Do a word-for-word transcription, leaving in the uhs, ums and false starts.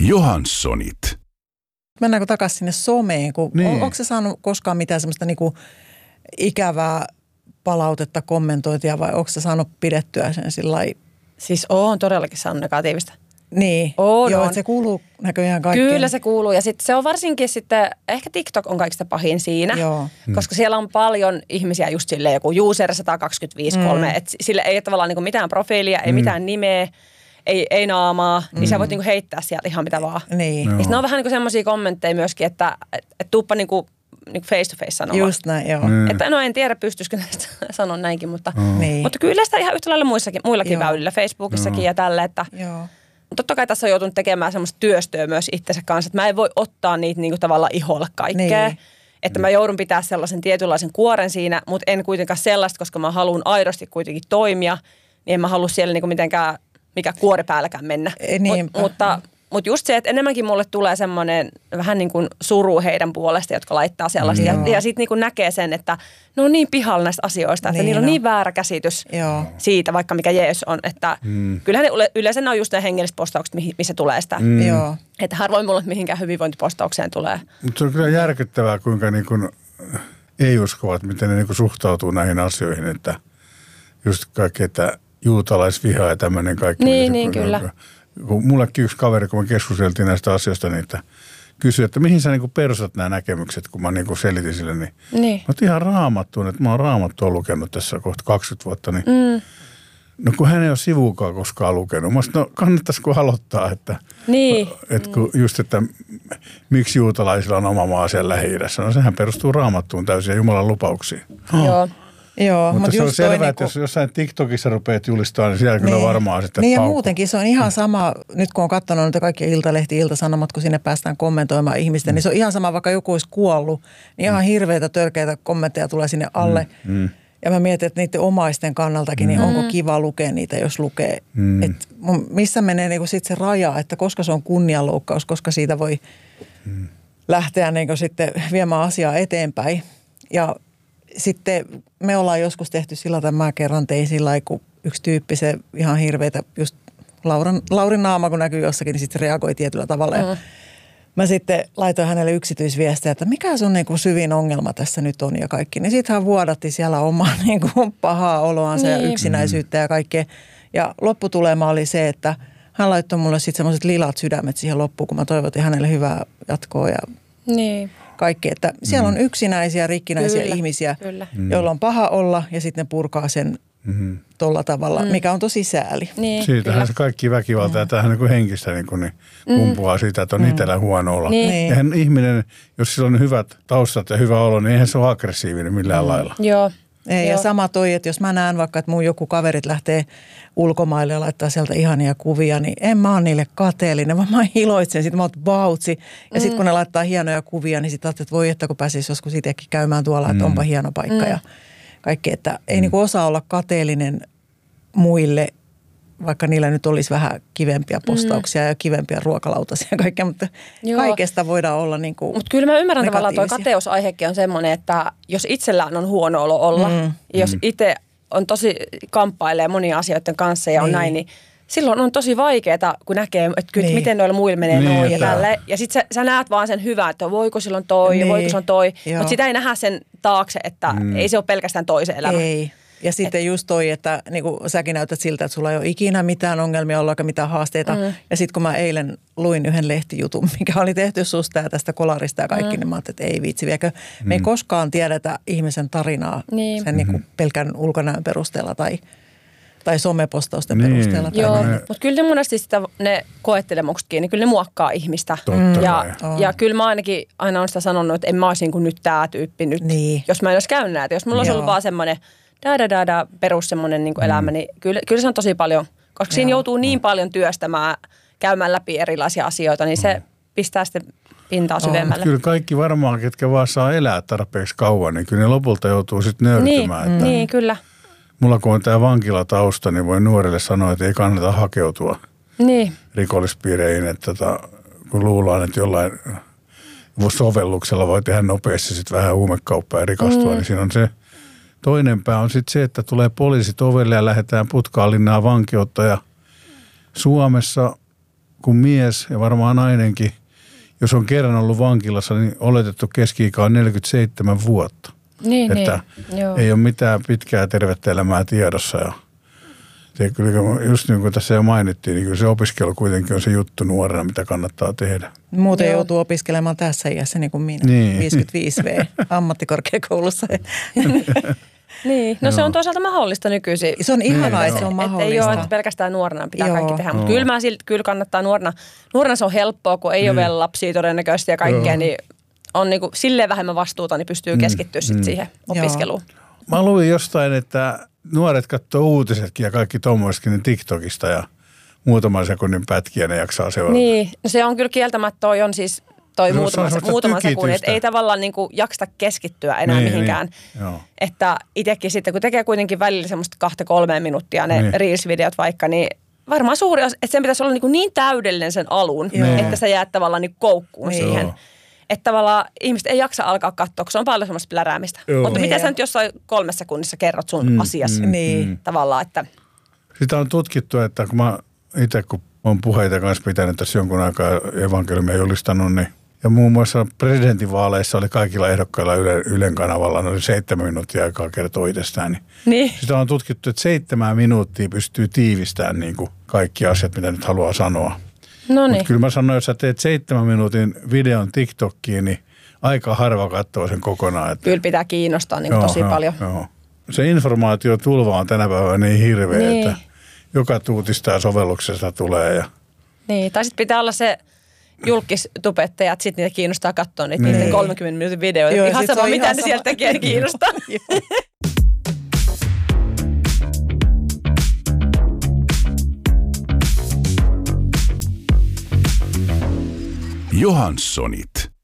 Johanssonit. Mennäänkö takaisin sinne someen? Kun niin. on, onko se saanut koskaan mitään semmoista niinku ikävää palautetta, kommentointia vai onko se saanut pidettyä sen sillai? Siis on todellakin saanut negatiivista. Niin, on, joo, on. Että se kuuluu näköjään kaikkeen. Kyllä se kuuluu ja sitten se on varsinkin sitten, ehkä TikTok on kaikista pahin siinä, joo. koska siellä on paljon ihmisiä just silleen joku user sata kaksikymmentäviisi kolme, mm. että sille ei ole tavallaan niinku mitään profiilia, ei mm. mitään nimeä, ei, ei naamaa, mm. niin sä voit niinku heittää sieltä ihan mitä vaan. Niin. Ja ne on vähän niinku semmoisia kommentteja myöskin, että et, et tuuppa niinku, niinku face to face sanomaan. Just näin, joo. Mm. Että no en tiedä, pystyisikö näistä sanoa näinkin, mutta, mm. niin. mutta kyllä sitä ihan yhtä lailla muissakin, muillakin joo. väylillä, Facebookissakin joo. ja tällä, että joo. totta kai tässä on joutunut tekemään semmoista työstöä myös itsensä kanssa, että mä en voi ottaa niitä niinku tavallaan iholle kaikkea. Niin. Että mä joudun pitää sellaisen tietynlaisen kuoren siinä, mutta en kuitenkaan sellaista, koska mä haluan aidosti kuitenkin toimia, niin en mä halua siellä niinku mitenkään mikä kuori päälläkään mennä. Mut, mutta, mutta just se, että enemmänkin mulle tulee semmoinen vähän niin kuin suru heidän puolesta, jotka laittaa sellaista. Mm. Ja, ja sitten niin kuin näkee sen, että ne on niin pihalla näistä asioista, että niin niillä on no. niin väärä käsitys joo. siitä, vaikka mikä jees on. Että mm. kyllähän ne yleensä ne on just ne hengelliset postaukset, missä tulee sitä. Mm. Joo. Että harvoin mulle mihinkään hyvinvointipostaukseen tulee. Mutta se on kyllä järkyttävää, kuinka niin kuin ei uskovat, miten ne niin kuin suhtautuu näihin asioihin. Että just kaikki, että juutalaisviha ja tämmöinen kaikki. Niin, niin kyllä. Kun mullekin yksi kaveri, kun me keskusteltiin näistä asioista, niin että kysyi, että mihin sä niinku persat nämä näkemykset, kun mä niinku selitin sille, niin, niin. mä oon ihan raamattuun, että mä oon raamattua lukenut tässä kohta kaksikymmentä vuotta, niin mm. no kun hän ei ole sivuukaan koskaan lukenut. Mä sanoin, no kannattaisiko aloittaa, että, niin. että kun just, että miksi juutalaisilla on oma maa siellä Lähi-idässä. No sehän perustuu raamattuun täysin ja Jumalan lupauksiin. Oh. Joo. Joo, mutta, mutta se on selvää, niinku, että jos jossain TikTokissa rupeat julistamaan, niin siellä niin, kyllä varmaan sitten niin ja paukku. muutenkin se on ihan sama, nyt kun on katsonut niitä kaikkia Iltalehti, Ilta-Sanomat, kun sinne päästään kommentoimaan ihmistä, mm. niin se on ihan sama, vaikka joku olisi kuollut, niin ihan hirveitä törkeitä kommentteja tulee sinne alle. Mm. Mm. Ja mä mietin, että niiden omaisten kannaltakin, mm. niin onko kiva lukea niitä, jos lukee. Mm. Et missä menee niinku sit se raja, että koska se on kunnianloukkaus, koska siitä voi mm. lähteä niinku sitten viemään asiaa eteenpäin. Ja sitten me ollaan joskus tehty sillä tavalla, mä kerran tein sillä lailla, kun yksi tyyppi, se ihan hirveitä, just Lauran, Laurin naama, kun näkyy jossakin, niin sitten se reagoi tietyllä tavalla. Mm. Ja mä sitten laitoin hänelle yksityisviestejä, että mikä sun niin kuin syvin ongelma tässä nyt on ja kaikki. Niin sitten hän vuodatti siellä omaa niin kuin pahaa oloansa niin. ja yksinäisyyttä ja kaikkea. Ja lopputulema oli se, että hän laittoi mulle sitten semmoiset lilat sydämet siihen loppuun, kun mä toivotin hänelle hyvää jatkoa ja niin. kaikki. Että siellä on yksinäisiä, rikkinäisiä kyllä, ihmisiä, kyllä. joilla on paha olla ja sitten ne purkaa sen mm-hmm. tolla tavalla, mm. mikä on tosi sääli. Niin, siitähän kyllä. se kaikki väkivalta mm. ja tämähän niin kuin henkistä niin kuin, niin kumpuaa mm. siitä, että on mm. itsellä huono olla. Niin. Eihän ihminen, jos sillä on hyvät taustat ja hyvä olo, niin eihän se ole aggressiivinen millään mm. lailla. Joo. Ei, ja sama toi, että jos mä näen vaikka, että mun joku kaverit lähtee ulkomaille ja laittaa sieltä ihania kuvia, niin en mä ole niille kateellinen, vaan mä iloitsen. Sitten mä oot vautsi. Ja sitten kun ne laittaa hienoja kuvia, niin sitten ajattelet, että voi, että kun pääsisi joskus itsekin käymään tuolla, että onpa hieno paikka mm. ja kaikki. Että ei mm. niinku osaa olla kateellinen muille, vaikka niillä nyt olisi vähän kivempiä postauksia mm. ja kivempiä ruokalautasia ja kaikkea, mutta joo. kaikesta voidaan olla niin kuin mutta kyllä mä ymmärrän tavallaan, tuo kateusaihekin on semmoinen, että jos itsellään on huono olo olla, mm. ja jos itse on tosi kamppailee monia asioiden kanssa ja on niin. näin, niin silloin on tosi vaikeaa, kun näkee, että kyllä, niin. miten noilla muilla menee niin, noin ja tälleen. Ja sitten sä, sä näet vaan sen hyvän, että voiko silloin toi niin. ja voiko silloin toi, joo. mutta sitä ei nähdä sen taakse, että mm. ei se ole pelkästään toisen elämä. Ei. Ja sitten just toi, että niin kuin säkin näytät siltä, että sulla ei ole ikinä mitään ongelmia ollut eikä mitään haasteita. Mm. Ja sitten kun mä eilen luin yhden lehtijutun, mikä oli tehty susta ja tästä kolarista ja kaikki, mm. niin mä ajattelin, että ei viitsi viekö. Mm. Me ei koskaan tiedetä ihmisen tarinaa niin. sen niin kuin pelkän ulkonäön perusteella tai, tai somepostausten niin. perusteella. Tai joo, mutta kyllä ne monesti sitä, ne koettelemuksetkin, niin kyllä ne muokkaa ihmistä. Totta ja, ja kyllä mä ainakin aina on sitä sanonut, että en mä olisi niin kuin nyt tää tyyppi nyt, niin. jos mä en olisi käynyt näitä. Jos mulla olisi ollut vaan semmoinen da da da da perus semmoinen niin kuin mm. elämä, niin kyllä, kyllä se on tosi paljon, koska joo. siinä joutuu niin paljon työstämään, käymään läpi erilaisia asioita, niin se mm. pistää sitten pintaa syvemmälle. Kyllä kaikki varmaan, ketkä vaan saa elää tarpeeksi kauan, niin kyllä ne lopulta joutuu sitten nöyrtymään. Niin, että niin kyllä. Mulla kun on tämä vankilatausta, niin voi nuorille sanoa, että ei kannata hakeutua niin. rikollispiireihin, että tota, kun luullaan, että jollain sovelluksella voi tehdä nopeasti sitten vähän huumekauppaa ja rikastua, mm. niin siinä on se. Toinen pää on sitten se, että tulee poliisit ovelle ja lähdetään putkaan linnaa vankeutta ja Suomessa kuin mies ja varmaan nainenkin, jos on kerran ollut vankilassa, niin oletettu keski-ikä on neljäkymmentäseitsemän vuotta. Niin, että niin. Joo. Ei ole mitään pitkää tervettä elämää tiedossa. Ja se, kyllä, just niin kuin tässä jo mainittiin, niin kyllä se opiskelu kuitenkin on se juttu nuorena, mitä kannattaa tehdä. Muuten Joo. joutuu opiskelemaan tässä iässä niin kuin minä, niin. viisikymmentäviisi vuotta ammattikorkeakoulussa. Niin, no Joo. se on toisaalta mahdollista nykyisin. Se on ihanaa, että se on mahdollista. Ei ole, että pelkästään nuorena pitää Joo. kaikki tehdä, mutta kyllä, mä silti, kyllä kannattaa nuorena. Nuorena se on helppoa, kun ei niin. ole vielä lapsia todennäköisesti ja kaikkea, Joo. niin on niin kuin silleen vähemmän vastuuta, niin pystyy mm. keskittyä sit mm. siihen opiskeluun. Joo. Mä luin jostain, että nuoret katsoo uutisetkin ja kaikki tommoisetkin niin TikTokista ja muutaman sekunnin pätkiä ne jaksaa seurata. Niin, no se on kyllä kieltämättä, toi on siis toi no, muutaman, se muutaman sekunnin, että ei tavallaan niin kuin jaksta keskittyä enää niin, mihinkään. Niin, että itsekin sitten, kun tekee kuitenkin välillä semmoista kahta kolmeen minuuttia ne niin. Reels-videot vaikka, niin varmaan suuri osa, että sen pitäisi olla niin, kuin niin täydellinen sen alun, niin. että sä jäät tavallaan niin koukkuun niin. siihen. Että tavallaan ihmiset ei jaksa alkaa katsoa, kun se on paljon semmoista pläräämistä. Joo. Mutta miten sä nyt jossain kolmessa sekunnissa kerrot sun mm, asiasi mm, niin. tavallaan, että... Sitä on tutkittu, että kun mä itse, kun olen puheita kanssa pitänyt tässä jonkun aikaa evankeliumia julistanut, niin ja muun muassa presidentinvaaleissa oli kaikilla ehdokkailla Yle, Ylen kanavalla noin seitsemän minuuttia aikaa kertoa itsestään. Niin niin. Sitä on tutkittu, että seitsemän minuuttia pystyy tiivistämään niin kuin kaikki asiat, mitä nyt haluaa sanoa. Mutta kyllä mä sanoin, jos sä teet seitsemän minuutin videon TikTokiin, niin aika harva katsoo sen kokonaan. Että... Kyllä pitää kiinnostaa niin joo, tosi joo, paljon. Joo. Se informaatiotulva on tänä päivänä niin hirveä, niin. että joka tuutista ja sovelluksesta tulee. Ja... Niin, tai sitten pitää olla se julkistubettaja, että sitten niitä kiinnostaa katsoa niitä niin. niiden kolmenkymmenen minuutin videoita. Joo, ihan sama, mitä ne sieltä tekee, niin kiinnostaa. Johanssonit.